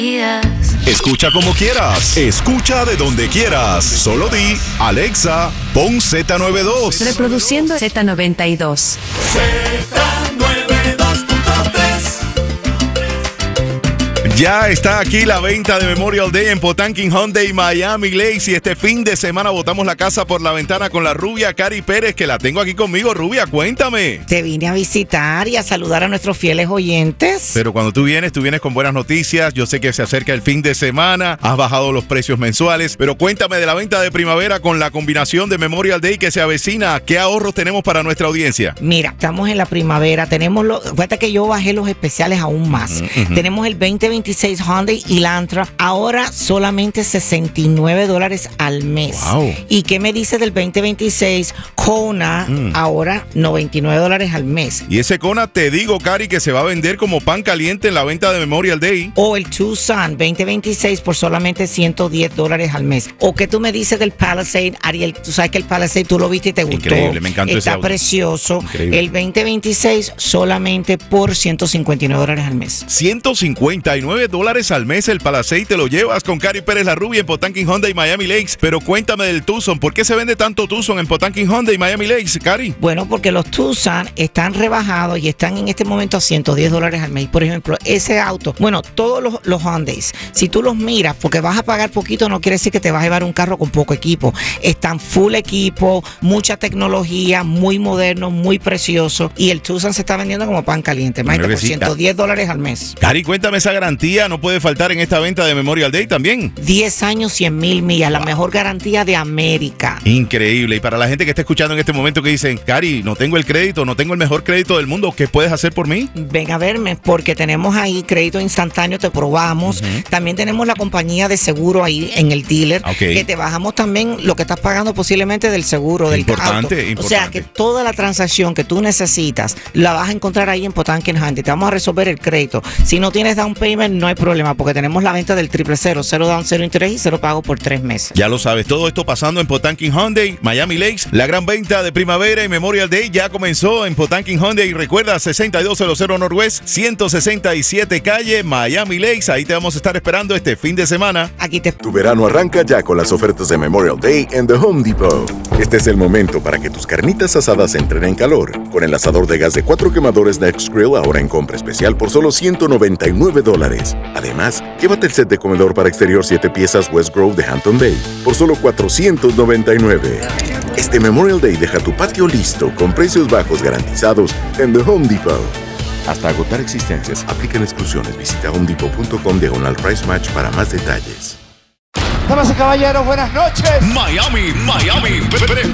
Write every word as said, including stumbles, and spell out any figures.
Escucha como quieras, escucha de donde quieras. Solo di, Alexa, pon Z noventa y dos. Reproduciendo Z noventa y dos. Z noventa y dos punto tres. Ya está aquí la venta de Memorial Day en Potanquin Hyundai Miami Lakes y este fin de semana botamos la casa por la ventana con la rubia Cari Pérez, que la tengo aquí conmigo. Rubia, cuéntame. Te vine a visitar y a saludar a nuestros fieles oyentes. Pero cuando tú vienes, tú vienes con buenas noticias. Yo sé que se acerca el fin de semana, has bajado los precios mensuales, pero cuéntame de la venta de primavera con la combinación de Memorial Day que se avecina. ¿Qué ahorros tenemos para nuestra audiencia? Mira, estamos en la primavera, tenemos los, fíjate que yo bajé los especiales aún más. Uh-huh. Tenemos el veinte veintiséis Hyundai Elantra, ahora solamente sesenta y nueve dólares al mes. Wow. ¿Y qué me dice del veinte veintiséis Kona? Mm. Ahora noventa y nueve dólares al mes. Y ese Kona, te digo, Cari, que se va a vender como pan caliente en la venta de Memorial Day. O el Tucson veinte veintiséis por solamente ciento diez dólares al mes. ¿O qué tú me dices del Palisade? Ariel, tú sabes que el Palisade tú lo viste y te gustó. Increíble, me encantó ese Está auto. Precioso. Increíble. El veinte veintiséis solamente por ciento cincuenta y nueve dólares al mes. ciento cincuenta y nueve dólares al mes el Palisade te lo llevas con Cari Pérez la rubia en Potanquin Hyundai Miami Lakes. Pero cuéntame del Tucson. ¿Por qué se vende tanto Tucson en Potanquin Hyundai Miami Lakes, Cari? Bueno, porque los Tucson están rebajados y están en este momento a ciento diez dólares al mes. Por ejemplo, ese auto, bueno, todos los, los Hyundais, si tú los miras, porque vas a pagar poquito, no quiere decir que te vas a llevar un carro con poco equipo. Están full equipo, mucha tecnología, muy moderno, muy precioso. Y el Tucson se está vendiendo como pan caliente. Imagínate, por ciento diez dólares al mes. Cari, cuéntame esa garantía. No puede faltar en esta venta de Memorial Day también. diez años, cien mil millas, wow. La mejor garantía de América. Increíble. Y para la gente que está escuchando en este momento que dicen, Cari, no tengo el crédito, no tengo el mejor crédito del mundo, ¿qué puedes hacer por mí? Ven a verme, porque tenemos ahí crédito instantáneo, te probamos. Uh-huh. También tenemos la compañía de seguro ahí en el dealer, okay. Que te bajamos también lo que estás pagando posiblemente del seguro, del importante, auto. Importante. O sea que toda la transacción que tú necesitas la vas a encontrar ahí en Potanquin Hyundai. Te vamos a resolver el crédito. Si no tienes down payment, no hay problema, porque tenemos la venta del triple cero, cero down, cero interés y cero pago por tres meses. Ya lo sabes, todo esto pasando en Potanquin Hyundai, Miami Lakes. La gran venta de primavera y Memorial Day ya comenzó en Potanquin Hyundai. Y recuerda, sesenta y dos cero Northwest, ciento sesenta y siete calle, Miami Lakes. Ahí te vamos a estar esperando este fin de semana. Aquí te... Tu verano arranca ya con las ofertas de Memorial Day en The Home Depot. Este es el momento para que tus carnitas asadas entren en calor. Con el asador de gas de cuatro quemadores Next Grill ahora en compra especial por solo ciento noventa y nueve dólares. Además, llévate el set de comedor para exterior siete piezas West Grove de Hampton Bay por solo cuatrocientos noventa y nueve. Este Memorial Day deja tu patio listo con precios bajos garantizados en The Home Depot. Hasta agotar existencias, aplican exclusiones. Visita homedepot.com diagonal price match para más detalles. Damas y caballeros, buenas noches. Miami, Miami.